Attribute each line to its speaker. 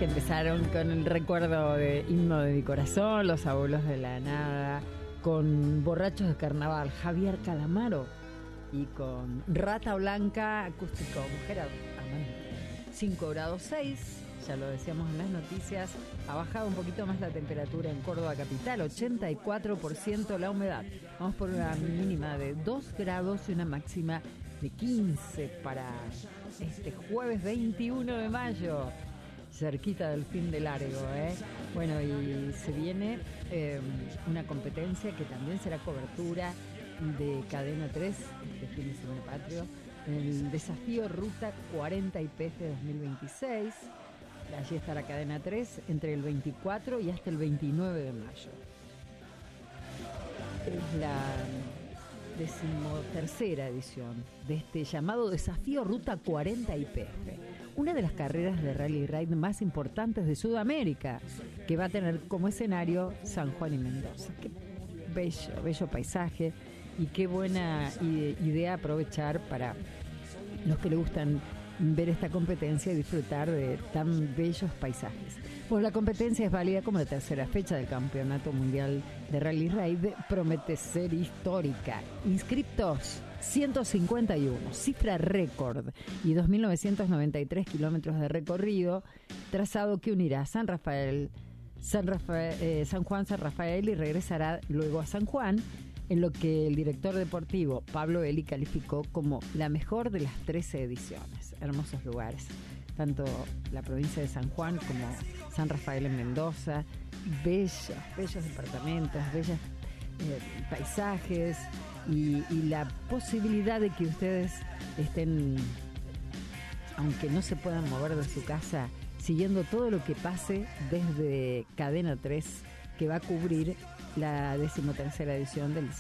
Speaker 1: que empezaron con el recuerdo de Himno de mi corazón, Los abuelos de la nada, con Borrachos de carnaval, Javier Calamaro, y con Rata Blanca, acústico, Mujer Amante. 5 grados 6, ya lo decíamos en las noticias, ha bajado un poquito más la temperatura en Córdoba capital, 84% la humedad. Vamos por una mínima de 2 grados y una máxima de 15 para este jueves 21 de mayo, cerquita del fin de largo, ¿eh? Bueno, y se viene una competencia que también será cobertura de Cadena 3, este fin de semana patrio, el desafío Ruta 40 IPF 2026. Allí estará Cadena 3 entre el 24 y hasta el 29 de mayo. Es la 13ª edición de este llamado Desafío Ruta 40 IPF, una de las carreras de rally ride más importantes de Sudamérica, que va a tener como escenario San Juan y Mendoza. Qué bello paisaje, y qué buena idea aprovechar para los que le gustan ver esta competencia y disfrutar de tan bellos paisajes. Pues la competencia es válida como la tercera fecha del Campeonato Mundial de Rally Raid, promete ser histórica. Inscriptos 151, cifra récord, y 2.993 kilómetros de recorrido, trazado que unirá San Juan, San Rafael, y regresará luego a San Juan, en lo que el director deportivo Pablo Eli calificó como la mejor de las 13 ediciones. Hermosos lugares, tanto la provincia de San Juan como San Rafael en Mendoza, bellos departamentos, bellos paisajes, y la posibilidad de que ustedes estén, aunque no se puedan mover de su casa, siguiendo todo lo que pase desde Cadena 3, que va a cubrir la 13ª edición del